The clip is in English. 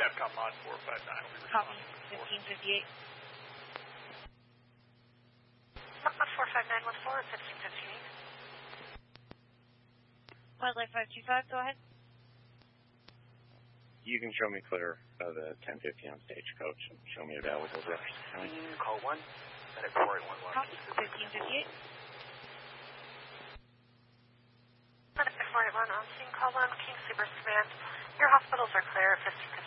Capcom Mod 459 will be Copy, responding. 1558. Mod 45914, 1558. Wildlife 525, go ahead. You can show me clear of the 1050 on Stagecoach and show me about with those records. Call 1, at 4811. Copy, 1558. At 481 on scene, call 1, King Super Command. Your hospitals are clear, 1558.